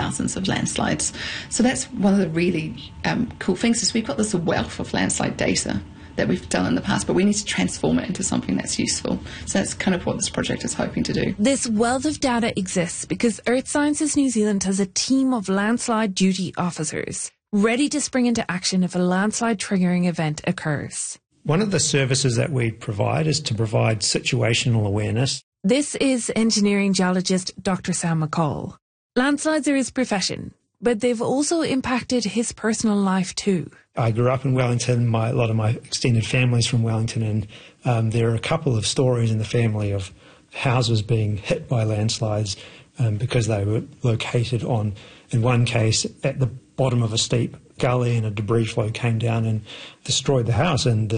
thousands of landslides. So that's one of the really cool things, is we've got this wealth of landslide data that we've done in the past, but we need to transform it into something that's useful. So that's kind of what this project is hoping to do. This wealth of data exists because Earth Sciences New Zealand has a team of landslide duty officers ready to spring into action if a landslide triggering event occurs. One of the services that we provide is to provide situational awareness. This is engineering geologist Dr. Sam McCall. Landslides are his profession, but they've also impacted his personal life too. I grew up in Wellington. A lot of my extended family's from Wellington, and there are a couple of stories in the family of houses being hit by landslides because they were located on, in one case, at the bottom of a steep gully, and a debris flow came down and destroyed the house, and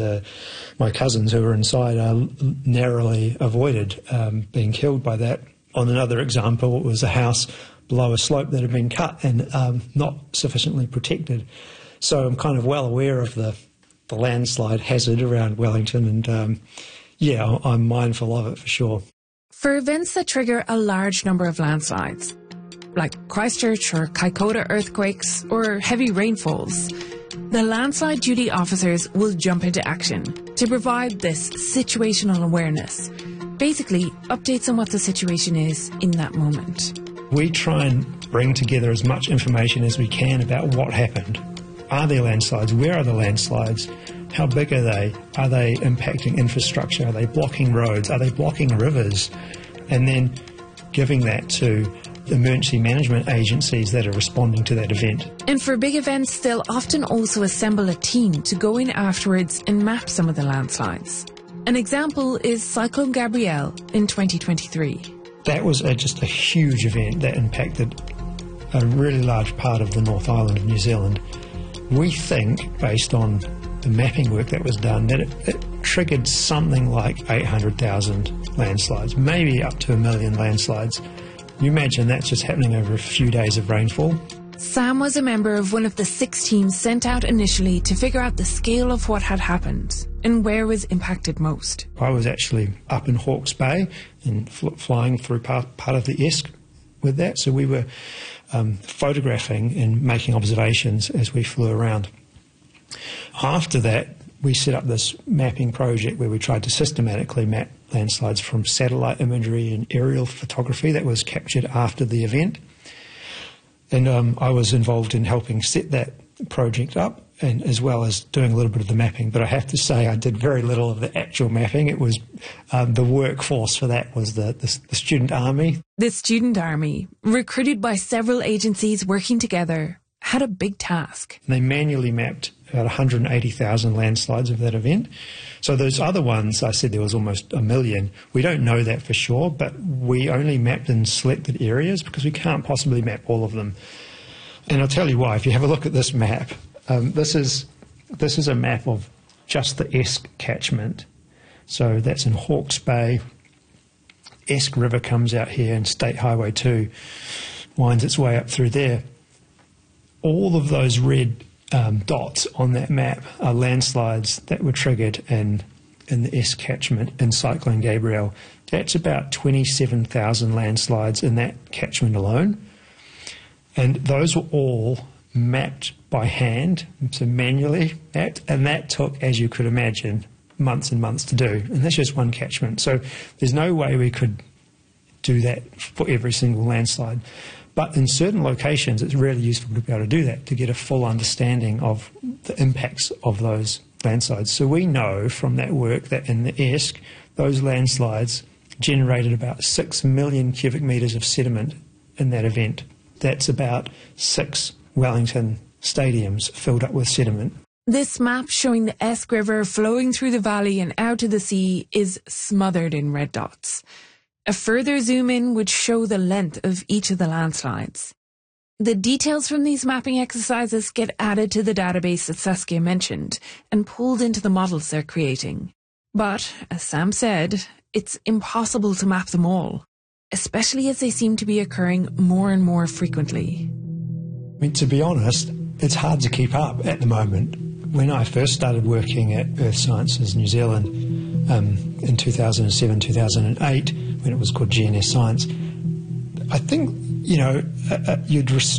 my cousins who were inside narrowly avoided being killed by that. On another example, it was a house below a slope that had been cut and not sufficiently protected. So I'm kind of well aware of the landslide hazard around Wellington, and I'm mindful of it for sure. For events that trigger a large number of landslides, like Christchurch or Kaikoura earthquakes or heavy rainfalls, the landslide duty officers will jump into action to provide this situational awareness, basically updates on what the situation is in that moment. We try and bring together as much information as we can about what happened. Are there landslides? Where are the landslides? How big are they? Are they impacting infrastructure? Are they blocking roads? Are they blocking rivers? And then giving that to emergency management agencies that are responding to that event. And for big events, they'll often also assemble a team to go in afterwards and map some of the landslides. An example is Cyclone Gabrielle in 2023. That was just a huge event that impacted a really large part of the North Island of New Zealand. We think, based on the mapping work that was done, that it triggered something like 800,000 landslides, maybe up to 1 million landslides. You imagine that's just happening over a few days of rainfall. Sam was a member of one of the 6 teams sent out initially to figure out the scale of what had happened and where was impacted most. I was actually up in Hawke's Bay and flying through part of the Esk with that, so we were photographing and making observations as we flew around. After that, we set up this mapping project where we tried to systematically map landslides from satellite imagery and aerial photography that was captured after the event. And I was involved in helping set that project up, and as well as doing a little bit of the mapping. But I have to say I did very little of the actual mapping. It was the workforce for that was the student army. The student army, recruited by several agencies working together, had a big task. They manually mapped about 180,000 landslides of that event. So those other ones, I said there was almost 1 million. We don't know that for sure, but we only mapped in selected areas because we can't possibly map all of them. And I'll tell you why. If you have a look at this map, this is a map of just the Esk catchment. So that's in Hawke's Bay. Esk River comes out here, and State Highway 2 winds its way up through there. All of those red dots on that map are landslides that were triggered in the Esk catchment in Cyclone Gabrielle. That's about 27,000 landslides in that catchment alone. And those were all mapped by hand, so manually mapped, and that took, as you could imagine, months and months to do. And that's just one catchment. So there's no way we could do that for every single landslide. But in certain locations, it's really useful to be able to do that, to get a full understanding of the impacts of those landslides. So we know from that work that in the Esk, those landslides generated about 6 million cubic metres of sediment in that event. That's about 6 Wellington stadiums filled up with sediment. This map showing the Esk River flowing through the valley and out to the sea is smothered in red dots. A further zoom in would show the length of each of the landslides. The details from these mapping exercises get added to the database that Saskia mentioned and pulled into the models they're creating. But, as Sam said, it's impossible to map them all, especially as they seem to be occurring more and more frequently. I mean, to be honest, it's hard to keep up at the moment. When I first started working at Earth Sciences New Zealand in 2007, 2008, when it was called GNS Science, I think, you'd